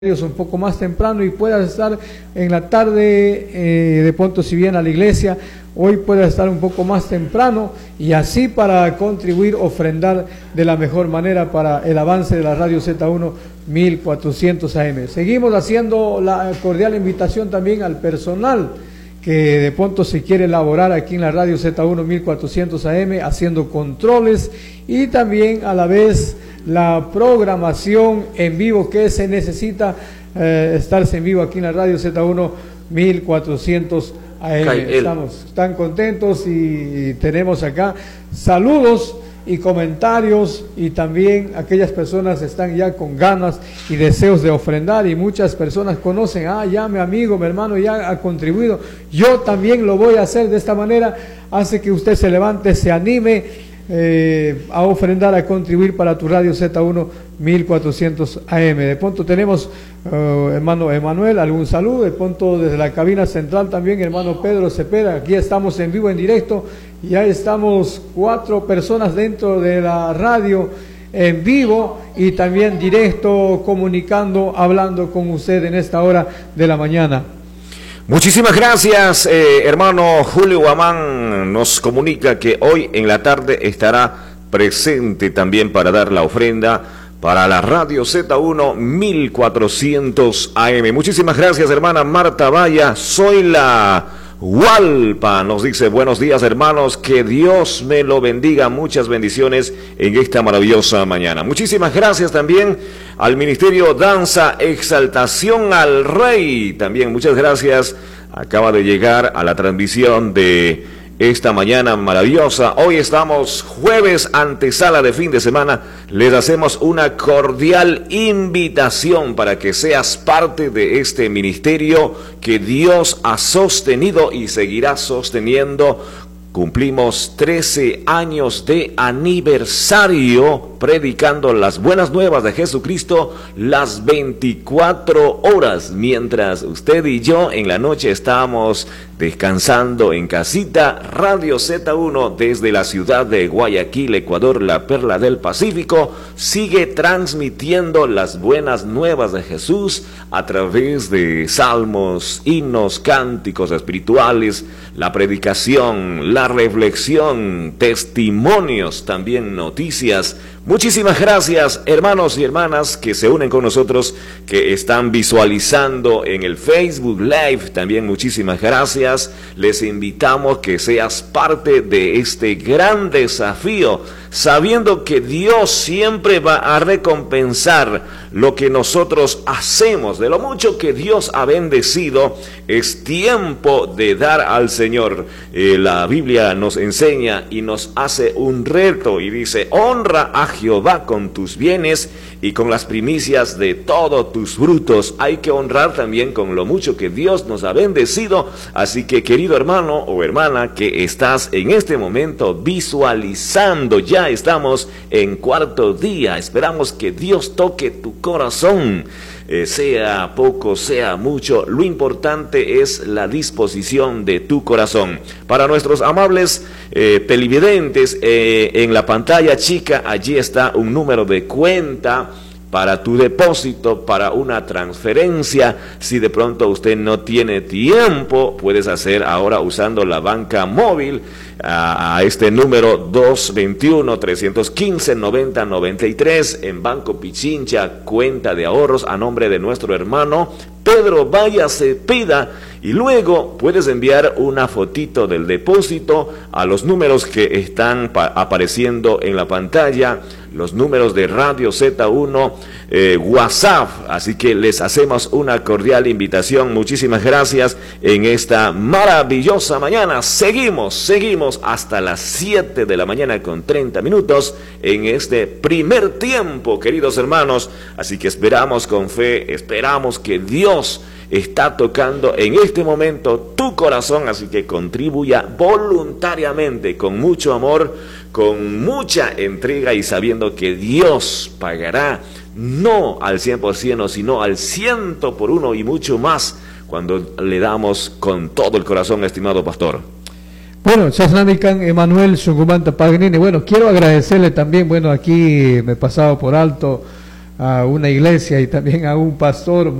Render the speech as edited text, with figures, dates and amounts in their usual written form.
un poco más temprano y puedas estar en la tarde de pronto, si bien a la iglesia, hoy puedas estar un poco más temprano y así para contribuir, ofrendar de la mejor manera para el avance de la radio Z1 1400 AM. Seguimos haciendo la cordial invitación también al personal que de pronto se quiere elaborar aquí en la radio Z1 1400 AM, haciendo controles y también a la vez la programación en vivo que se necesita, estarse en vivo aquí en la radio Z1 1400 AM. Estamos tan contentos y tenemos acá saludos y comentarios, y también aquellas personas están ya con ganas y deseos de ofrendar, y muchas personas conocen, ya mi amigo, mi hermano ya ha contribuido, yo también lo voy a hacer de esta manera. Hace que usted se levante, se anime a ofrendar, a contribuir para tu radio Z1 1400 AM. De pronto tenemos hermano Emanuel, algún saludo, de pronto desde la cabina central también hermano Pedro Cepeda. Aquí estamos en vivo, en directo, y ya estamos 4 personas dentro de la radio en vivo y también directo, comunicando, hablando con usted en esta hora de la mañana. Muchísimas gracias, hermano Julio Guamán nos comunica que hoy en la tarde estará presente también para dar la ofrenda para la radio Z1 1400 AM. Muchísimas gracias, hermana Marta Valla. Soy la Hualpa, nos dice: buenos días, hermanos, que Dios me lo bendiga, muchas bendiciones en esta maravillosa mañana. Muchísimas gracias también al Ministerio Danza Exaltación al Rey, también muchas gracias. Acaba de llegar a la transmisión de esta mañana maravillosa. Hoy estamos jueves, antesala de fin de semana. Les hacemos una cordial invitación para que seas parte de este ministerio que Dios ha sostenido y seguirá sosteniendo. Cumplimos 13 años de aniversario predicando las buenas nuevas de Jesucristo las 24 horas, mientras usted y yo en la noche estábamos descansando en casita. Radio Z1 desde la ciudad de Guayaquil, Ecuador, la perla del Pacífico, sigue transmitiendo las buenas nuevas de Jesús a través de salmos, himnos, cánticos espirituales, la predicación, la reflexión, testimonios, también noticias. Muchísimas gracias, hermanos y hermanas que se unen con nosotros, que están visualizando en el Facebook Live. También muchísimas gracias. Les invitamos que seas parte de este gran desafío, sabiendo que Dios siempre va a recompensar lo que nosotros hacemos. De lo mucho que Dios ha bendecido, es tiempo de dar al Señor. La Biblia nos enseña y nos hace un reto y dice: honra a Jehová con tus bienes y con las primicias de todos tus frutos. Hay que honrar también con lo mucho que Dios nos ha bendecido. Así que, querido hermano o hermana que estás en este momento visualizando, ya estamos en cuarto día. Esperamos que Dios toque tu corazón, sea poco, sea mucho. Lo importante es la disposición de tu corazón. Para nuestros amables televidentes, en la pantalla chica allí está un número de cuenta para tu depósito, para una transferencia. Si de pronto usted no tiene tiempo, puedes hacer ahora usando la banca móvil a este número 221-315-9093 en Banco Pichincha, cuenta de ahorros a nombre de nuestro hermano Pedro Valla Cepeda. Y luego puedes enviar una fotito del depósito a los números que están apareciendo en la pantalla, los números de Radio Z1, WhatsApp. Así que les hacemos una cordial invitación. Muchísimas gracias en esta maravillosa mañana. Seguimos hasta las 7 de la mañana con 30 minutos en este primer tiempo, queridos hermanos. Así que esperamos con fe, esperamos que Dios está tocando en este momento tu corazón, así que contribuya voluntariamente, con mucho amor, con mucha entrega y sabiendo que Dios pagará no al 100%, sino al 100 por uno y mucho más cuando le damos con todo el corazón, estimado pastor. Bueno, Chasnamican Emanuel Shungumanta Pagnini. Bueno, quiero agradecerle también, aquí me he pasado por alto a una iglesia y también a un pastor